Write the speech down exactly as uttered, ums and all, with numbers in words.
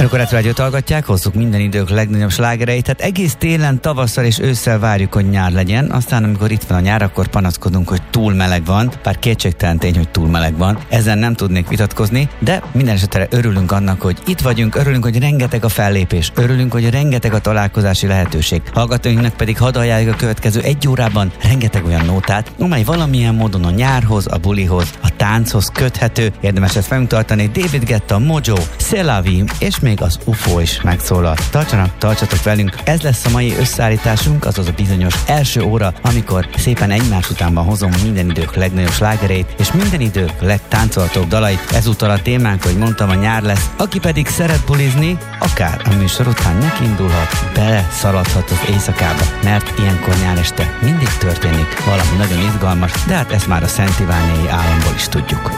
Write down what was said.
Önök rádiót hallgatják, hozzuk minden idők legnagyobb slágereit, tehát egész télen, tavasszal és ősszel várjuk, hogy nyár legyen, aztán amikor itt van a nyár, akkor panaszkodunk, hogy túl meleg van, bár kétségtelen tény, hogy túl meleg van. Ezen nem tudnék vitatkozni, de minden esetre örülünk annak, hogy itt vagyunk, örülünk, hogy rengeteg a fellépés, örülünk, hogy rengeteg a találkozási lehetőség. Hallgatóinknak pedig hadd ajánljuk a következő egy órában rengeteg olyan nótát, amely valamilyen módon a nyárhoz, a bulihoz, a tánchoz köthető. Érdemes ezt megtartani. David Guetta, Mojo, C'est la vie, és még az u f o is megszólal. Tartsanak, tartsatok velünk, ez lesz a mai összeállításunk, azaz a bizonyos első óra, amikor szépen egymás utánban hozom minden idők legnagyobb slágereit, és minden idők legtáncolhatóbb dalait. Ezúttal a témánk, hogy mondtam, a nyár lesz. Aki pedig szeret bulizni, akár a műsor után nekiindulhat, bele szaladhat az éjszakába, mert ilyenkor nyár este mindig történik valami nagyon izgalmas, de hát ezt már a Szent Iványi államból is tudjuk.